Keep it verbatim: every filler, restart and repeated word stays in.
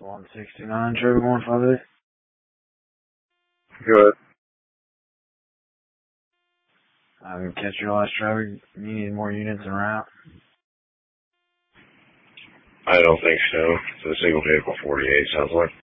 one sixty-nine, traffic one five eight. Good. I can catch your last traffic. You need more units en route? I don't think so. It's a single vehicle forty-eight, sounds like.